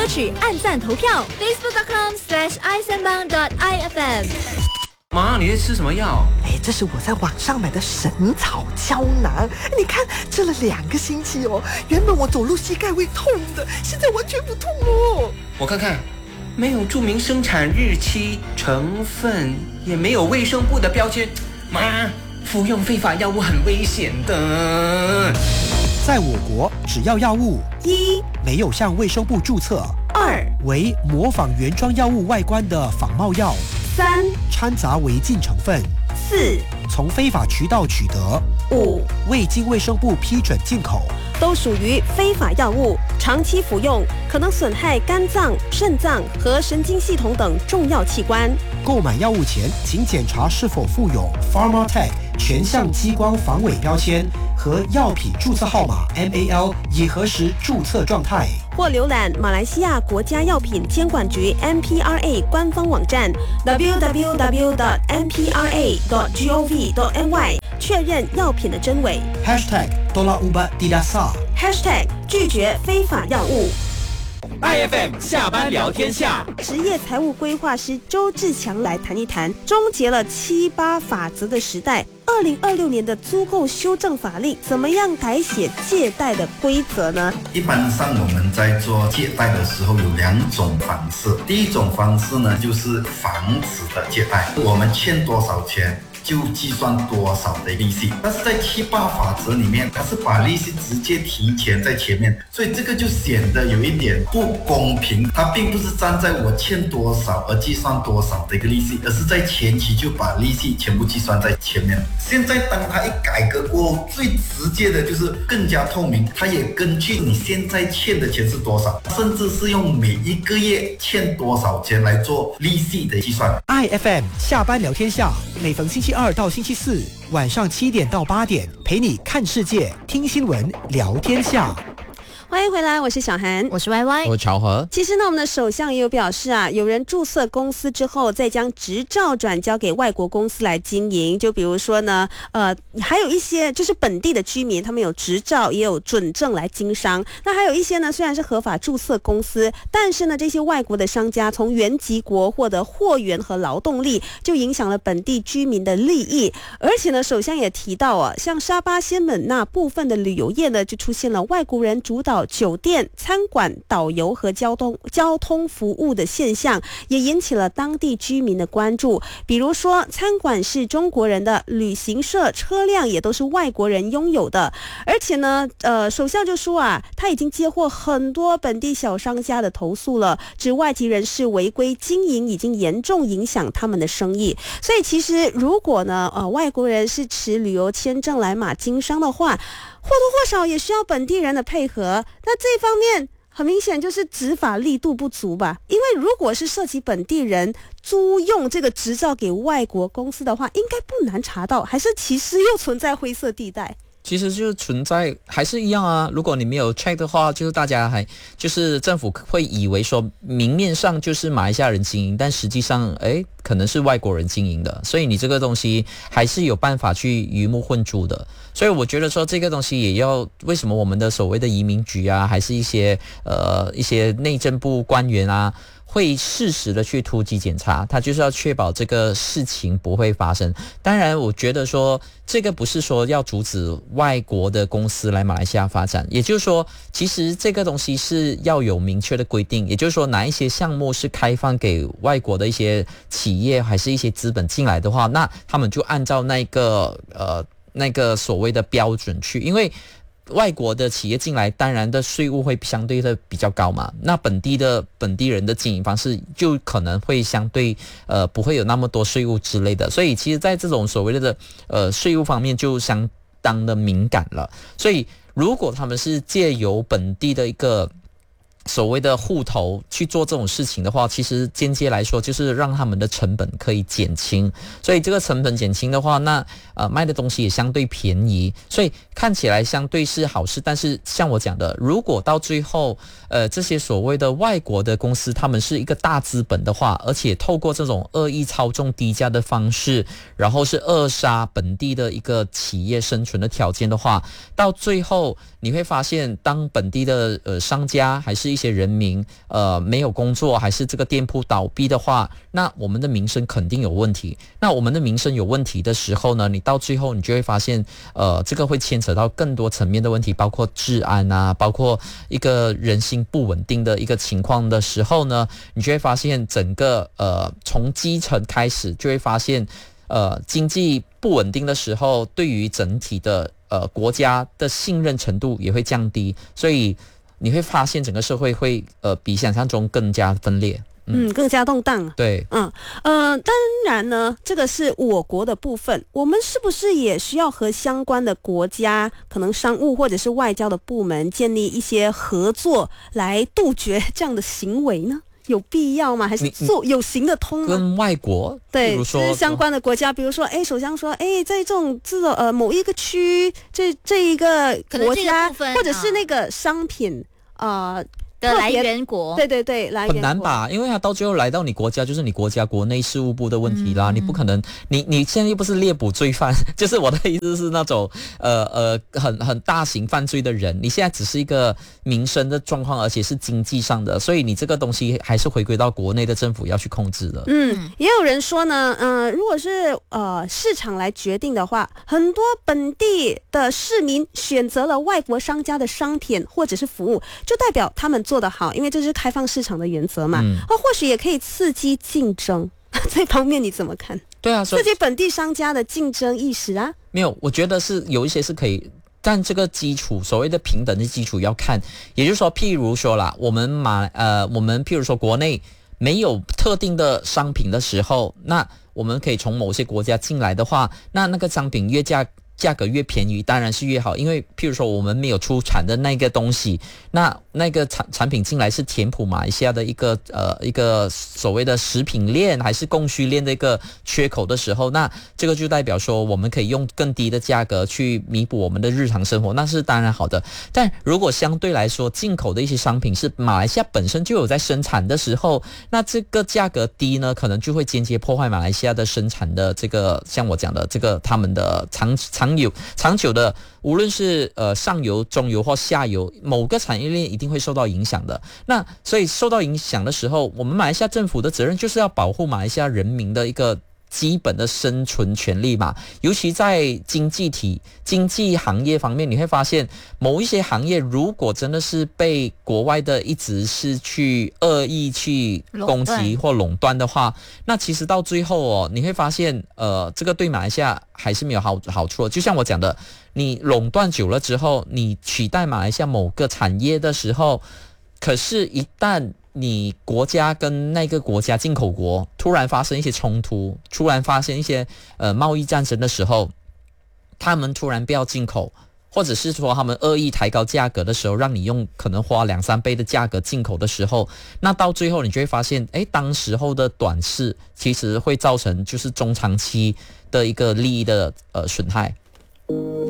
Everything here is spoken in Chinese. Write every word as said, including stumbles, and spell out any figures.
曲，按赞投票 ，facebook dot com slash i sembang dot i f m。 妈，你在吃什么药？ 哎，这是我在网上买的神草胶囊，你看吃了两个星期哦，原本我走路膝盖会痛的，现在完全不痛哦。 我看看，没有注明生产日期、成分，也没有卫生部的标签。妈，服用非法药物很危险的。 在我国，只要药物一没有向卫生部注册， 二为模仿原装药物外观的仿冒药， 三掺杂违禁成分， 四从非法渠道取得， 五未经卫生部批准进口， 都属于非法药物，长期服用可能损害肝脏、肾脏和神经系统等重要器官。 购买药物前，请检查是否附有 PharmaTech 全向激光防伪标签和药品注册号码 M A L 已核实注册状态， 或浏览马来西亚国家药品监管局 M P R A 官方网站 double-u double-u double-u dot m p r a dot gov dot m y 确认药品的真伪。 Hashtag Tolak Ubat Tidak Sah Hashtag 拒绝非法药物。 I F M 下班聊天下， 职业财务规划师周志强来谈一谈，终结了七八法则的时代。二零二六年的租购修正法令，怎么样改写借贷的规则呢？ 一般上我们在做借贷的时候有两种方式，第一种方式呢就是房子的借贷，我们欠多少钱就计算多少的利息，但是在七八法则里面，它是把利息直接提前在前面，所以这个就显得有一点不公平。它并不是站在我欠多少而计算多少的一个利息，而是在前期就把利息全部计算在前面。现在当它一改革过后，最直接的就是更加透明，它也根据你现在欠的钱是多少，甚至是用每一个月欠多少钱来做利息的计算。 I F M 下班聊天下，每逢星期二到星期四晚上七点到八点，陪你看世界、听新闻、聊天下。 欢迎回来，我是小涵， 我是 Y Y， 我是乔和。 其实呢，我们的首相也有表示啊，有人注册公司之后，再将执照转交给外国公司来经营。就比如说呢，呃，还有一些就是本地的居民，他们有执照也有准证来经商。那还有一些呢，虽然是合法注册公司，但是呢，这些外国的商家从原籍国获得货源和劳动力，就影响了本地居民的利益。而且呢，首相也提到啊，像沙巴、仙本那部分的旅游业呢，就出现了外国人主导酒店、餐馆、导游和交通交通服务的现象，也引起了当地居民的关注。比如说，餐馆是中国人的，旅行社、车辆也都是外国人拥有的。而且呢，呃，首相就说啊，他已经接获很多本地小商家的投诉了，指外籍人士违规经营已经严重影响他们的生意。所以其实如果呢，呃，外国人是持旅游签证来马经商的话，或多或少也需要本地人的配合，那这方面很明显就是执法力度不足吧。因为如果是涉及本地人租用这个执照给外国公司的话，应该不难查到，还是其实又存在灰色地带？ 其实就存在还是一样啊，如果你没有 check 的话，就是大家还就是政府会以为说明面上就是马来西亚人经营，但实际上诶可能是外国人经营的，所以你这个东西还是有办法去鱼目混珠的。所以我觉得说这个东西也要，为什么我们的所谓的移民局啊，还是一些呃一些内政部官员啊，会适时的去突击检查，他就是要确保这个事情不会发生。当然我觉得说这个不是说要阻止外国的公司来马来西亚发展，也就是说其实这个东西是要有明确的规定，也就是说哪一些项目是开放给外国的一些企业还是一些资本进来的话，那他们就按照那个呃那个所谓的标准去，因为外国的企业进来，当然的税务会相对的比较高嘛，那本地的本地人的经营方式就可能会相对呃不会有那么多税务之类的，所以其实在这种所谓的呃税务方面就相当的敏感了。所以如果他们是借由本地的一个所谓的户头去做这种事情的话，其实间接来说就是让他们的成本可以减轻，所以这个成本减轻的话，那呃卖的东西也相对便宜，所以看起来相对是好事。但是像我讲的，如果到最后呃这些所谓的外国的公司他们是一个大资本的话，而且透过这种恶意操纵低价的方式，然后是扼杀本地的一个企业生存的条件的话，到最后你会发现当本地的呃商家还是一些人民呃没有工作，还是这个店铺倒闭的话，那我们的民生肯定有问题。那我们的民生有问题的时候呢，你到最后你就会发现，呃，这个会牵扯到更多层面的问题，包括治安啊，包括一个人心不稳定的一个情况的时候呢，你就会发现整个呃从基层开始就会发现，呃，经济不稳定的时候，对于整体的呃国家的信任程度也会降低，所以你会发现整个社会会呃比想象中更加分裂。 嗯，更加动荡。 对， 嗯呃，当然呢，这个是我国的部分，我们是不是也需要和相关的国家，可能商务或者是外交的部门建立一些合作，来杜绝这样的行为呢？有必要吗？还是做有行得通吗？ 跟外国， 对， 比如说就是相关的国家，比如说，哎，首相说，哎，在这种这种呃某一个区，这这一个国家，或者是那个商品呃的来源国， 对对对，来源国很难吧？因为它到最后来到你国家，就是你国家国内事务部的问题啦。嗯、你不可能，你你现在又不是猎捕罪犯，就是我的意思是那种呃呃很很大型犯罪的人，你现在只是一个民生的状况，而且是经济上的，所以你这个东西还是回归到国内的政府要去控制的。 嗯，也有人说呢，嗯、呃，如果是呃市场来决定的话，很多本地的市民选择了外国商家的商品或者是服务，就代表他们做得好，因为这是开放市场的原则嘛。嗯，或许也可以刺激竞争，这方面你怎么看？ 对啊， 刺激本地商家的竞争意识啊。 没有，我觉得是有一些是可以，但这个基础所谓的平等的基础要看，也就是说，譬如说啦，我们马呃，我们譬如说国内没有特定的商品的时候，那我们可以从某些国家进来的话，那那个商品越价。价格越便宜当然是越好，因为譬如说我们没有出产的那个东西，那那个产产品进来是填补马来西亚的一个呃一个所谓的食品链还是供需链的一个缺口的时候，那这个就代表说我们可以用更低的价格去弥补我们的日常生活，那是当然好的。但如果相对来说进口的一些商品是马来西亚本身就有在生产的时候，那这个价格低呢，可能就会间接破坏马来西亚的生产的这个像我讲的这个他们的长长有长久的，无论是呃上游、中游或下游，某个产业链一定会受到影响的。那所以受到影响的时候，我们马来西亚政府的责任就是要保护马来西亚人民的一个基本的生存权利嘛。尤其在经济体、经济行业方面，你会发现某一些行业如果真的是被国外的一直是去恶意去攻击或垄断的话，那其实到最后哦，你会发现呃，这个对马来西亚还是没有好好处的。就像我讲的，你垄断久了之后，你取代马来西亚某个产业的时候，可是一旦你国家跟那个国家进口国突然发生一些冲突，突然发生一些呃贸易战争的时候，他们突然不要进口，或者是说他们恶意抬高价格的时候，让你用可能花两三倍的价格进口的时候，那到最后你就会发现，哎，当时候的短视其实会造成就是中长期的一个利益的呃损害。